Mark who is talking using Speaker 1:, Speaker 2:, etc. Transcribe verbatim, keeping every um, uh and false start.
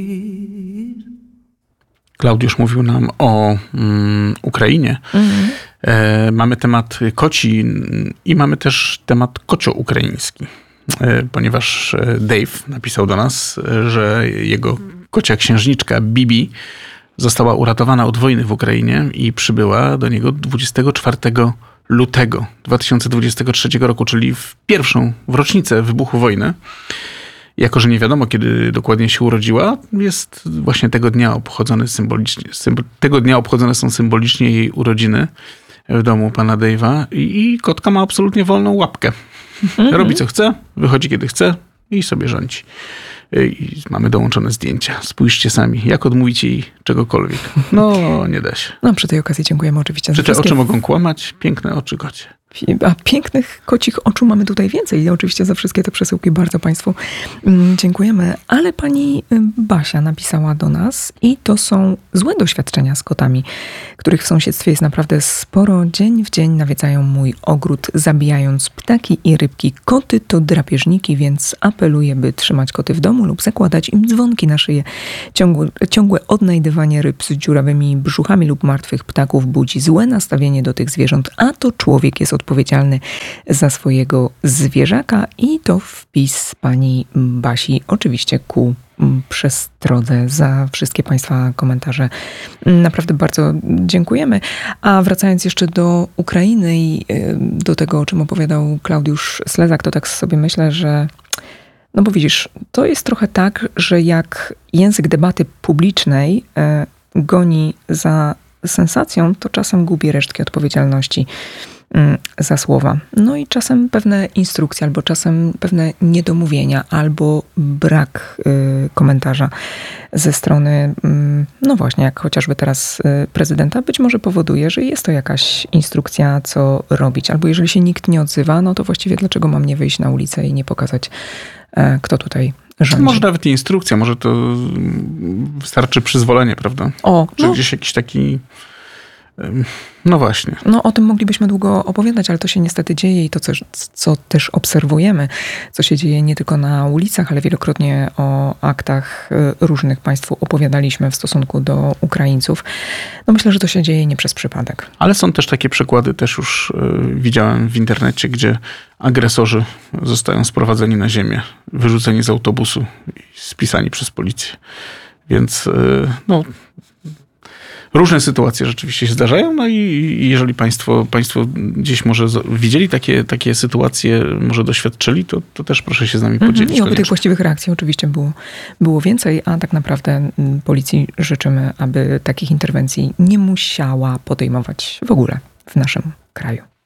Speaker 1: Klaudiusz mówił nam o mm, Ukrainie. Mhm. E, mamy temat koci i mamy też temat kocio-ukraiński. E, ponieważ Dave napisał do nas, że jego kocia księżniczka Bibi została uratowana od wojny w Ukrainie i przybyła do niego dwudziestego czwartego lutego dwa tysiące dwudziestego trzeciego roku, czyli w pierwszą w rocznicę wybuchu wojny. Jako że nie wiadomo, kiedy dokładnie się urodziła, jest właśnie tego dnia obchodzone symbolicznie. Symbol, tego dnia obchodzone są symbolicznie jej urodziny w domu pana Dave'a i, i kotka ma absolutnie wolną łapkę. Mm-hmm. Robi co chce, wychodzi kiedy chce i sobie rządzi. I mamy dołączone zdjęcia. Spójrzcie sami, jak odmówić jej czegokolwiek. No, nie da się.
Speaker 2: No, przy tej okazji dziękujemy oczywiście.
Speaker 1: Czy te wszystkie... oczy mogą kłamać? Piękne oczy kocie.
Speaker 2: A pięknych kocich oczu mamy tutaj więcej. I oczywiście za wszystkie te przesyłki bardzo Państwu dziękujemy. Ale pani Basia napisała do nas i to są złe doświadczenia z kotami, których w sąsiedztwie jest naprawdę sporo. Dzień w dzień nawiedzają mój ogród, zabijając ptaki i rybki. Koty to drapieżniki, więc apeluję, by trzymać koty w domu lub zakładać im dzwonki na szyję. Ciągłe, ciągłe odnajdywanie ryb z dziurawymi brzuchami lub martwych ptaków budzi złe nastawienie do tych zwierząt, a to człowiek jest odpowiedzialny za swojego zwierzaka i to wpis pani Basi oczywiście ku przestrodze. Za wszystkie Państwa komentarze naprawdę bardzo dziękujemy. A wracając jeszcze do Ukrainy i do tego, o czym opowiadał Klaudiusz Slezak, to tak sobie myślę, że no bo widzisz, to jest trochę tak, że jak język debaty publicznej goni za sensacją, to czasem gubi resztki odpowiedzialności za słowa. No i czasem pewne instrukcje, albo czasem pewne niedomówienia, albo brak y, komentarza ze strony, y, no właśnie, jak chociażby teraz y, prezydenta, być może powoduje, że jest to jakaś instrukcja, co robić. Albo jeżeli się nikt nie odzywa, no to właściwie dlaczego mam nie wyjść na ulicę i nie pokazać, y, kto tutaj rządzi.
Speaker 1: Może nawet nie instrukcja, może to wystarczy przyzwolenie, prawda?
Speaker 2: O,
Speaker 1: Czy
Speaker 2: no.
Speaker 1: gdzieś jakiś taki... No właśnie.
Speaker 2: No o tym moglibyśmy długo opowiadać, ale to się niestety dzieje i to, co, co też obserwujemy, co się dzieje nie tylko na ulicach, ale wielokrotnie o aktach różnych Państwu opowiadaliśmy w stosunku do Ukraińców. No myślę, że to się dzieje nie przez przypadek.
Speaker 1: Ale są też takie przykłady, też już widziałem w internecie, gdzie agresorzy zostają sprowadzeni na ziemię, wyrzuceni z autobusu i spisani przez policję. Więc no... Różne sytuacje rzeczywiście się zdarzają, no i jeżeli Państwo, państwo gdzieś może widzieli takie, takie sytuacje, może doświadczyli, to, to też proszę się z nami podzielić.
Speaker 2: I oby tych właściwych reakcji oczywiście było, było więcej, a tak naprawdę policji życzymy, aby takich interwencji nie musiała podejmować w ogóle w naszym kraju.